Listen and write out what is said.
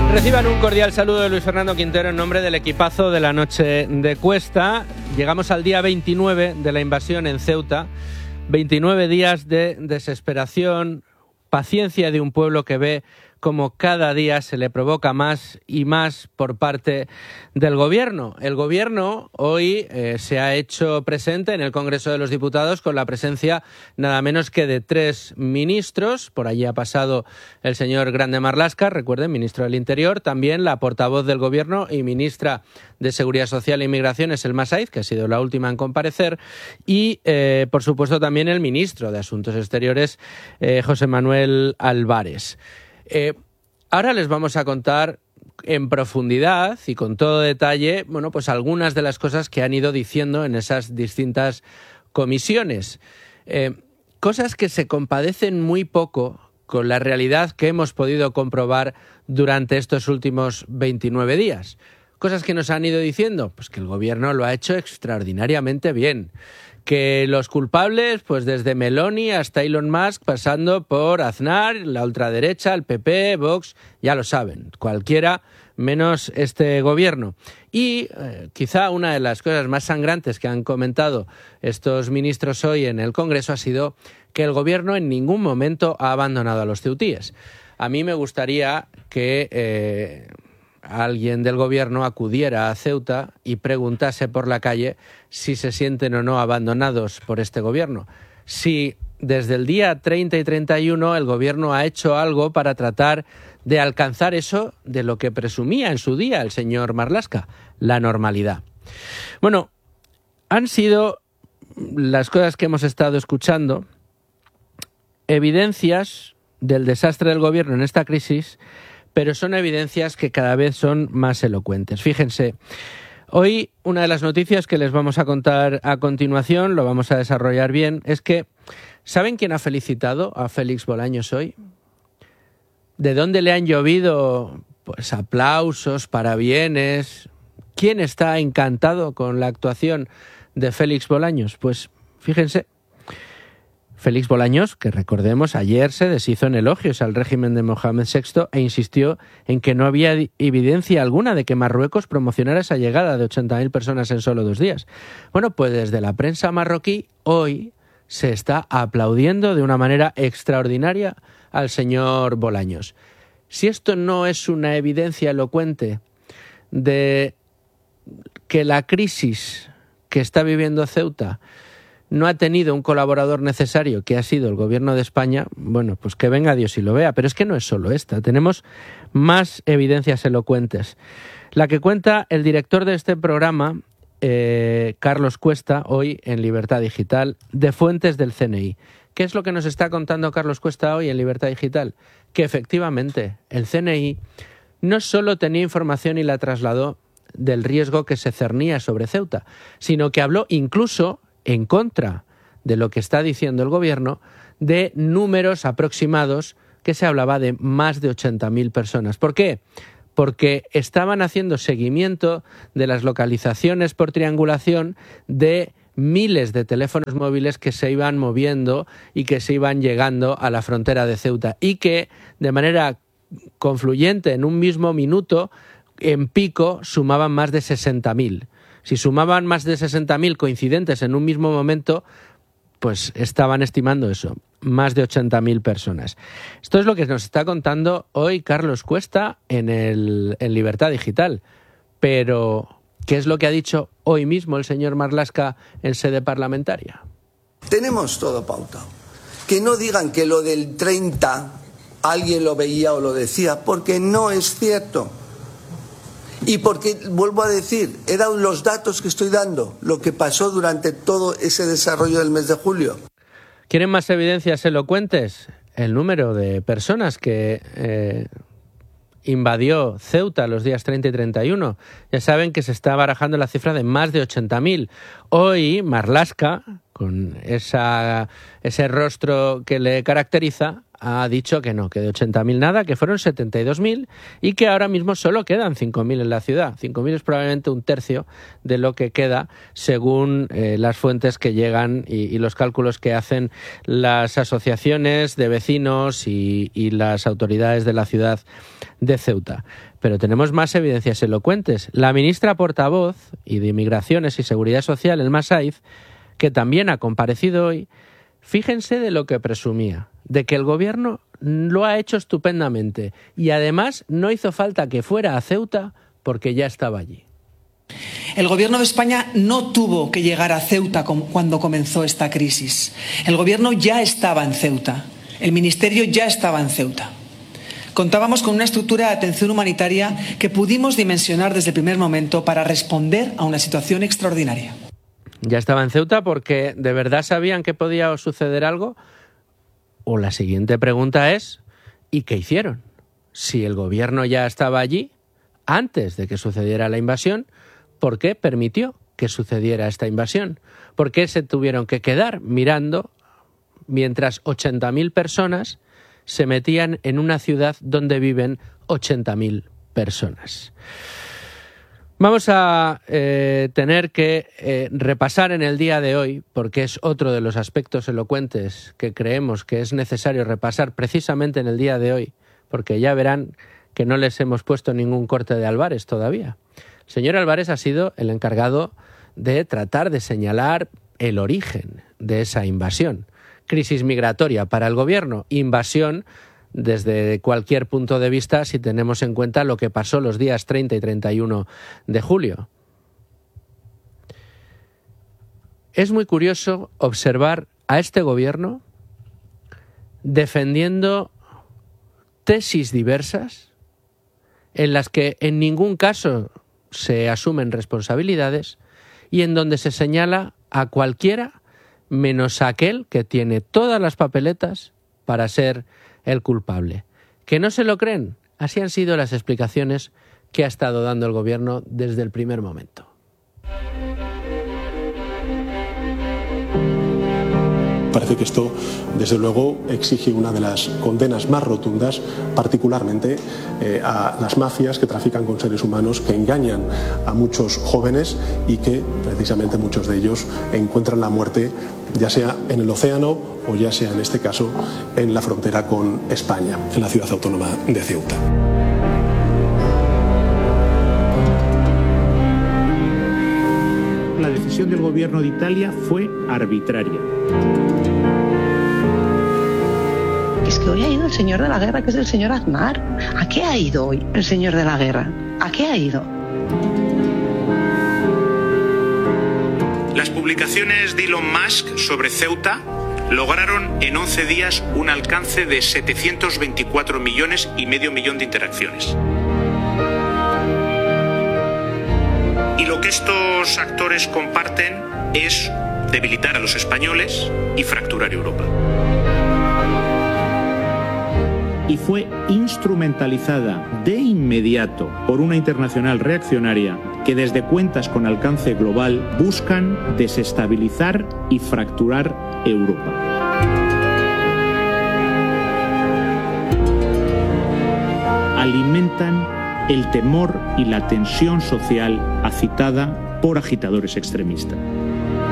Reciban un cordial saludo de Luis Fernando Quintero en nombre del equipazo de la noche de Cuesta. Llegamos al día 29 de la invasión en Ceuta. 29 días de desesperación, paciencia de un pueblo que ve como cada día se le provoca más y más por parte del gobierno. El gobierno hoy se ha hecho presente en el Congreso de los Diputados con la presencia nada menos que de 3 ministros. Por allí ha pasado el señor Grande Marlaska, recuerden, ministro del Interior, también la portavoz del gobierno y ministra de Seguridad Social e Inmigración, Selma Saiz, que ha sido la última en comparecer, y por supuesto también el ministro de Asuntos Exteriores, José Manuel Álvarez. Ahora les vamos a contar en profundidad y con todo detalle, bueno, pues algunas de las cosas que han ido diciendo en esas distintas comisiones. Cosas que se compadecen muy poco con la realidad que hemos podido comprobar durante estos últimos 29 días. Cosas que nos han ido diciendo, pues que el gobierno lo ha hecho extraordinariamente bien. Que los culpables, pues desde Meloni hasta Elon Musk, pasando por Aznar, la ultraderecha, el PP, Vox, ya lo saben, cualquiera menos este gobierno. Y quizá una de las cosas más sangrantes que han comentado estos ministros hoy en el Congreso ha sido que el gobierno en ningún momento ha abandonado a los ceutíes. A mí me gustaría que alguien del gobierno acudiera a Ceuta y preguntase por la calle si se sienten o no abandonados por este gobierno. Si desde el día 30 y 31 el gobierno ha hecho algo para tratar de alcanzar eso de lo que presumía en su día el señor Marlaska, la normalidad. Bueno, han sido las cosas que hemos estado escuchando, evidencias del desastre del gobierno en esta crisis, pero son evidencias que cada vez son más elocuentes. Fíjense, hoy una de las noticias que les vamos a contar a continuación, lo vamos a desarrollar bien, es que ¿saben quién ha felicitado a Félix Bolaños hoy? ¿De dónde le han llovido pues aplausos, parabienes? ¿Quién está encantado con la actuación de Félix Bolaños? Pues fíjense, Félix Bolaños, que recordemos ayer se deshizo en elogios al régimen de Mohamed VI e insistió en que no había evidencia alguna de que Marruecos promocionara esa llegada de 80.000 personas en solo 2 días. Bueno, pues desde la prensa marroquí hoy se está aplaudiendo de una manera extraordinaria al señor Bolaños. Si esto no es una evidencia elocuente de que la crisis que está viviendo Ceuta no ha tenido un colaborador necesario, que ha sido el gobierno de España, bueno, pues que venga Dios y lo vea. Pero es que no es solo esta, tenemos más evidencias elocuentes. La que cuenta el director de este programa, Carlos Cuesta, hoy en Libertad Digital, de fuentes del CNI. ¿Qué es lo que nos está contando Carlos Cuesta hoy en Libertad Digital? Que efectivamente el CNI no solo tenía información y la trasladó del riesgo que se cernía sobre Ceuta, sino que habló incluso en contra de lo que está diciendo el gobierno, de números aproximados que se hablaba de más de 80.000 personas. ¿Por qué? Porque estaban haciendo seguimiento de las localizaciones por triangulación de miles de teléfonos móviles que se iban moviendo y que se iban llegando a la frontera de Ceuta y que de manera confluyente en un mismo minuto, en pico, sumaban más de 60.000. Si sumaban más de 60.000 coincidentes en un mismo momento, pues estaban estimando eso, más de 80.000 personas. Esto es lo que nos está contando hoy Carlos Cuesta en Libertad Digital. Pero, ¿qué es lo que ha dicho hoy mismo el señor Marlaska en sede parlamentaria? Tenemos todo pautado. Que no digan que lo del 30 alguien lo veía o lo decía, porque no es cierto. Y porque, vuelvo a decir, eran los datos que estoy dando, lo que pasó durante todo ese desarrollo del mes de julio. ¿Quieren más evidencias elocuentes? El número de personas que invadió Ceuta los días 30 y 31. Ya saben que se está barajando la cifra de más de 80.000. Hoy Marlaska, con ese rostro que le caracteriza, ha dicho que no, que de 80.000 nada, que fueron 72.000 y que ahora mismo solo quedan 5.000 en la ciudad. 5.000 es probablemente un tercio de lo que queda según las fuentes que llegan y los cálculos que hacen las asociaciones de vecinos y las autoridades de la ciudad de Ceuta. Pero tenemos más evidencias elocuentes. La ministra portavoz y de Migraciones y Seguridad Social, Elma Saiz, que también ha comparecido hoy, fíjense de lo que presumía, de que el gobierno lo ha hecho estupendamente y además no hizo falta que fuera a Ceuta porque ya estaba allí. El gobierno de España no tuvo que llegar a Ceuta cuando comenzó esta crisis. El gobierno ya estaba en Ceuta, el ministerio ya estaba en Ceuta. Contábamos con una estructura de atención humanitaria que pudimos dimensionar desde el primer momento para responder a una situación extraordinaria. Ya estaba en Ceuta porque ¿de verdad sabían que podía suceder algo? O la siguiente pregunta es, ¿y qué hicieron? Si el gobierno ya estaba allí, antes de que sucediera la invasión, ¿por qué permitió que sucediera esta invasión? ¿Por qué se tuvieron que quedar mirando mientras 80.000 personas se metían en una ciudad donde viven 80.000 personas? Vamos a tener que repasar en el día de hoy, porque es otro de los aspectos elocuentes que creemos que es necesario repasar precisamente en el día de hoy, porque ya verán que no les hemos puesto ningún corte de Álvarez todavía. El señor Álvarez ha sido el encargado de tratar de señalar el origen de esa invasión. Crisis migratoria para el gobierno, invasión desde cualquier punto de vista si tenemos en cuenta lo que pasó los días 30 y 31 de julio. Es muy curioso observar a este gobierno defendiendo tesis diversas en las que en ningún caso se asumen responsabilidades y en donde se señala a cualquiera menos a aquel que tiene todas las papeletas para ser el culpable. ¿Que no se lo creen? Así han sido las explicaciones que ha estado dando el gobierno desde el primer momento. Parece que esto, desde luego, exige una de las condenas más rotundas, particularmente a las mafias que trafican con seres humanos, que engañan a muchos jóvenes y que, precisamente, muchos de ellos encuentran la muerte, ya sea en el océano o ya sea, en este caso, en la frontera con España, en la ciudad autónoma de Ceuta. La decisión del gobierno de Italia fue arbitraria. Es que hoy ha ido el señor de la guerra, que es el señor Aznar. ¿A qué ha ido hoy el señor de la guerra? ¿A qué ha ido? Las publicaciones de Elon Musk sobre Ceuta lograron en 11 días un alcance de 724 millones y medio millón de interacciones. Y lo que estos actores comparten es debilitar a los españoles y fracturar Europa. Y fue instrumentalizada de inmediato por una internacional reaccionaria que desde cuentas con alcance global buscan desestabilizar y fracturar Europa. Alimentan el temor y la tensión social agitada por agitadores extremistas.